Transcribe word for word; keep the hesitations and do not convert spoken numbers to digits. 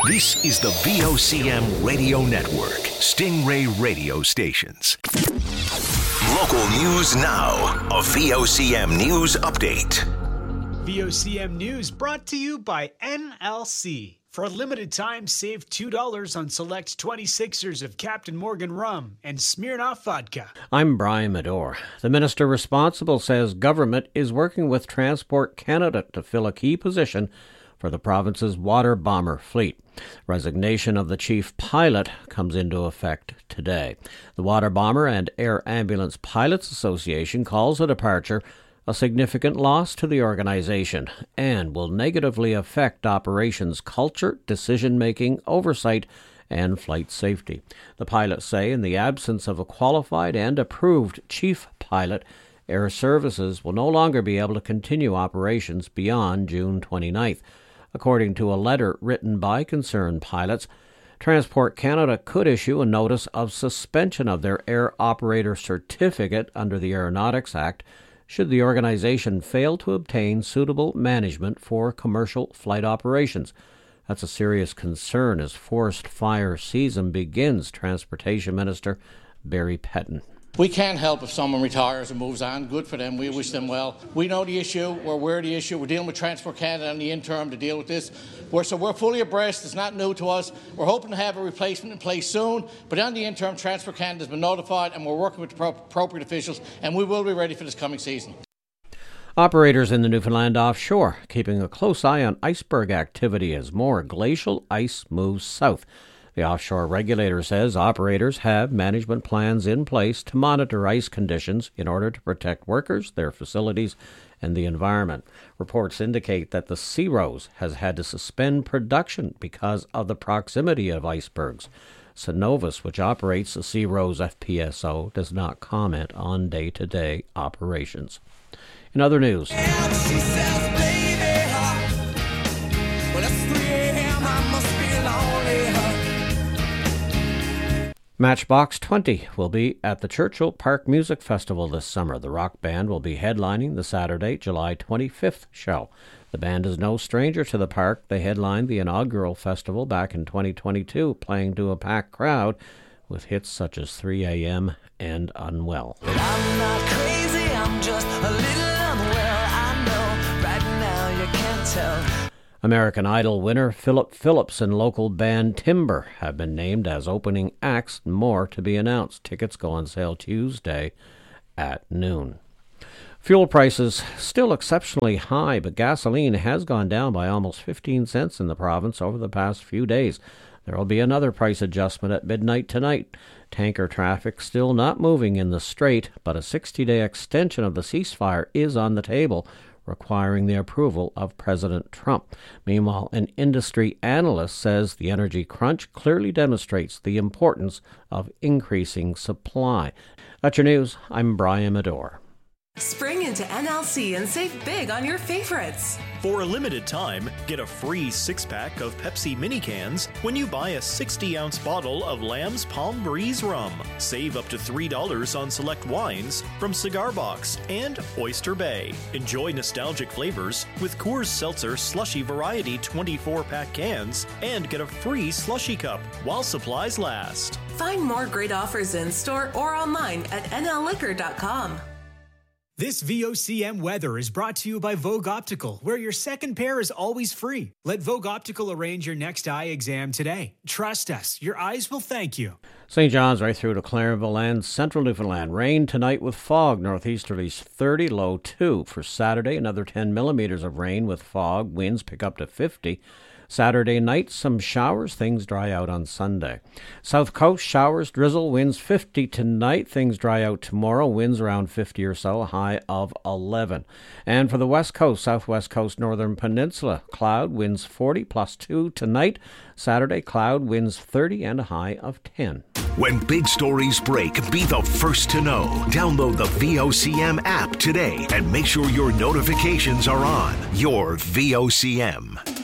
This is the V O C M Radio Network, Stingray Radio Stations. Local news now. A V O C M News Update. V O C M News brought to you by N L C. For a limited time, save two dollars on select twenty-sixers of Captain Morgan rum and Smirnoff vodka. I'm Brian Medore. The minister responsible says government is working with Transport Canada to fill a key position for the province's water bomber fleet. Resignation of the chief pilot comes into effect today. The Water Bomber and Air Ambulance Pilots Association calls the departure a significant loss to the organization and will negatively affect operations culture, decision-making, oversight, and flight safety. The pilots say in the absence of a qualified and approved chief pilot, Air Services will no longer be able to continue operations beyond June twenty-ninth. According to a letter written by concerned pilots, Transport Canada could issue a notice of suspension of their air operator certificate under the Aeronautics Act should the organization fail to obtain suitable management for commercial flight operations. That's a serious concern as forced fire season begins, Transportation Minister Barry Pettin. We can't help if someone retires and moves on. Good for them. We wish them well. We know the issue. We're aware of the issue. We're dealing with Transport Canada in the interim to deal with this. We're, so we're fully abreast. It's not new to us. We're hoping to have a replacement in place soon. But on the interim, Transport Canada has been notified and we're working with the pro- appropriate officials and we will be ready for this coming season. Operators in the Newfoundland offshore keeping a close eye on iceberg activity as more glacial ice moves south. The offshore regulator says operators have management plans in place to monitor ice conditions in order to protect workers, their facilities, and the environment. Reports indicate that the Sea Rose has had to suspend production because of the proximity of icebergs. Cenovus, which operates the Sea Rose F P S O, does not comment on day-to-day operations. In other news, Matchbox twenty will be at the Churchill Park Music Festival this summer. The rock band will be headlining the Saturday, July twenty-fifth show. The band is no stranger to the park. They headlined the inaugural festival back in twenty twenty-two, playing to a packed crowd with hits such as three a.m. and Unwell. But I'm not crazy, I'm just a little unwell. I know right now you can't tell. American Idol winner Philip Phillips and local band Timber have been named as opening acts. More to be announced. Tickets go on sale Tuesday at noon. Fuel prices still exceptionally high, but gasoline has gone down by almost fifteen cents in the province over the past few days. There will be another price adjustment at midnight tonight. Tanker traffic still not moving in the Strait, but a sixty-day extension of the ceasefire is on the table, requiring the approval of President Trump. Meanwhile, an industry analyst says the energy crunch clearly demonstrates the importance of increasing supply. That's your news. I'm Brian Medore. Spring into N L C and save big on your favorites. For a limited time, get a free six-pack of Pepsi mini cans when you buy a sixty-ounce bottle of Lamb's Palm Breeze rum. Save up to three dollars on select wines from Cigar Box and Oyster Bay. Enjoy nostalgic flavors with Coors Seltzer Slushy Variety twenty-four pack cans and get a free slushy cup while supplies last. Find more great offers in store or online at N L liquor dot com. This V O C M weather is brought to you by Vogue Optical, where your second pair is always free. Let Vogue Optical arrange your next eye exam today. Trust us, your eyes will thank you. Saint John's right through to Clarenville and central Newfoundland. Rain tonight with fog, northeasterlies thirty, low two. For Saturday, another ten millimeters of rain with fog. Winds pick up to fifty. Saturday night, some showers. Things dry out on Sunday. South Coast, showers, drizzle, winds fifty tonight. Things dry out tomorrow. Winds around fifty or so, a high of eleven. And for the West Coast, Southwest Coast, Northern Peninsula, cloud, winds forty, plus two tonight. Saturday, cloud, winds thirty, and a high of ten. When big stories break, be the first to know. Download the V O C M app today and make sure your notifications are on. Your V O C M.